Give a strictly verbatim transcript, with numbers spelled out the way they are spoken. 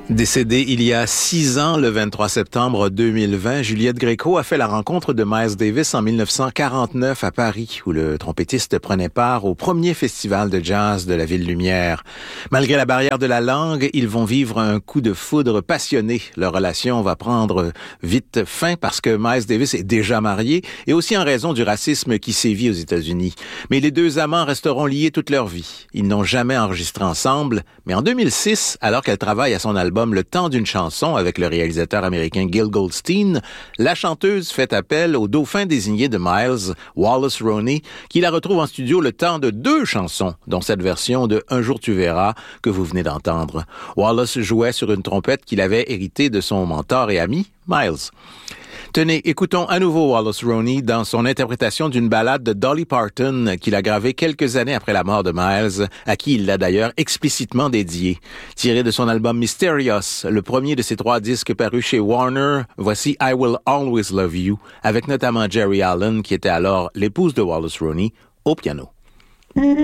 Décédée il y a six ans, le vingt-trois septembre deux mille vingt, Juliette Gréco a fait la rencontre de Miles Davis en mille neuf cent quarante-neuf à Paris, où le trompettiste prenait part au premier festival de jazz de la Ville Lumière. Malgré la barrière de la langue, ils vont vivre un coup de foudre passionné. Leur relation va prendre vite fin parce que Miles Davis est déjà marié et aussi en raison du racisme qui sévit aux États-Unis. Mais les deux amants resteront liés toute leur vie. Ils n'ont jamais enregistré ensemble, mais en deux mille six, alors qu'elle travaille à son album Le temps d'une chanson avec le réalisateur américain Gil Goldstein, la chanteuse fait appel au dauphin désigné de Miles, Wallace Roney, qui la retrouve en studio le temps de deux chansons, dont cette version de Un jour tu verras que vous venez d'entendre. Wallace jouait sur une trompette qu'il avait héritée de son mentor et ami, Miles. Tenez, écoutons à nouveau Wallace Roney dans son interprétation d'une ballade de Dolly Parton qu'il a gravée quelques années après la mort de Miles, à qui il l'a d'ailleurs explicitement dédiée. Tiré de son album Mysterious, le premier de ses trois disques parus chez Warner, voici I Will Always Love You, avec notamment Jerry Allen, qui était alors l'épouse de Wallace Roney, au piano.